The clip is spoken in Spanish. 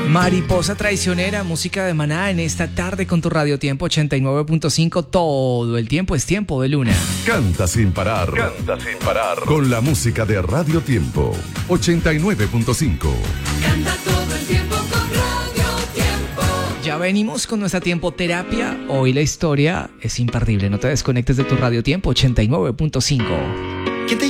Mariposa traicionera, música de Maná en esta tarde con tu Radio Tiempo 89.5. Todo el tiempo es tiempo de Luna. Canta sin parar. Canta sin parar. Con la música de Radio Tiempo 89.5. Canta todo el tiempo con Radio Tiempo. Ya venimos con nuestra tiempo terapia. Hoy la historia es imperdible. No te desconectes de tu Radio Tiempo 89.5.